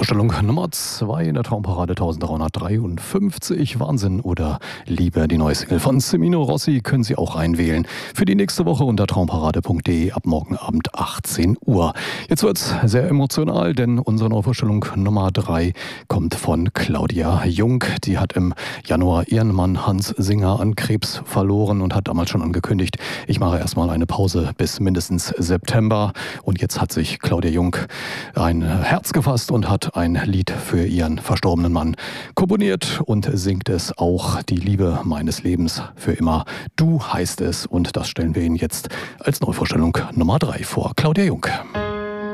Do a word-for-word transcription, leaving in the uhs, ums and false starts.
Neuvorstellung Nummer zwei in der Traumparade dreizehnhundertdreiundfünfzig. Wahnsinn oder Liebe, die neue Single von Semino Rossi, können Sie auch einwählen. Für die nächste Woche unter traumparade punkt de ab morgen Abend achtzehn Uhr. Jetzt wird's sehr emotional, denn unsere Neuvorstellung Nummer drei kommt von Claudia Jung. Die hat im Januar ihren Mann Hans Singer an Krebs verloren und hat damals schon angekündigt, ich mache erstmal eine Pause bis mindestens September. Und jetzt hat sich Claudia Jung ein Herz gefasst und hat ein Lied für ihren verstorbenen Mann komponiert und singt es auch. Die Liebe meines Lebens für immer. Du heißt es, und das stellen wir Ihnen jetzt als Neuvorstellung Nummer drei vor. Claudia Jung.